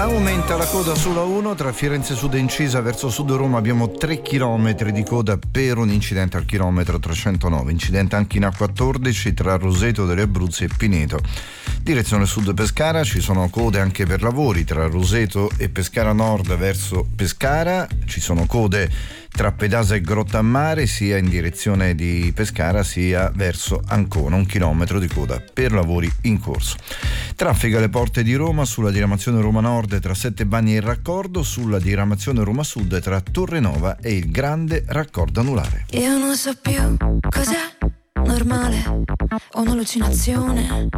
Aumenta la coda sulla 1 tra Firenze Sud e Incisa verso Sud Roma. Abbiamo 3 chilometri di coda per un incidente al chilometro 309. Incidente anche in A14 tra Roseto delle Abruzzi e Pineto. Direzione Sud Pescara, ci sono code anche per lavori tra Roseto e Pescara Nord verso Pescara. Ci sono code tra Pedasa e Grottammare, sia in direzione di Pescara sia verso Ancona. 1 chilometro di coda per lavori in corso. Traffico alle porte di Roma sulla diramazione Roma Nord tra Sette Bagni e il Raccordo, sulla diramazione Roma Sud tra Torrenova e il Grande Raccordo Anulare. Io non so più cos'è normale o un'allucinazione.